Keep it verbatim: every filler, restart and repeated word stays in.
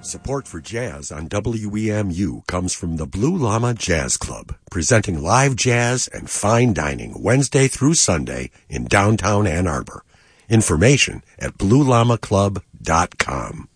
Support for jazz on W E M U comes from the Blue Llama Jazz Club, presenting live jazz and fine dining Wednesday through Sunday in downtown Ann Arbor. Information at blue llama club dot com.